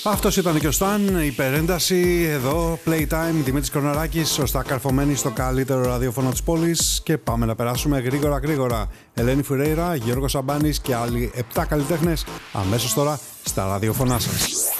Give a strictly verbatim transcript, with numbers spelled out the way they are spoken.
Αυτός ήταν και ο Σταν, υπερένταση εδώ, Playtime, Δημήτρης Κορναράκης, σωστά καρφωμένη στο καλύτερο ραδιόφωνο της πόλης και πάμε να περάσουμε γρήγορα γρήγορα. Ελένη Φουρέιρα, Γιώργος Σαμπάνης και άλλοι επτά καλλιτέχνες αμέσως τώρα στα ραδιόφωνά σας.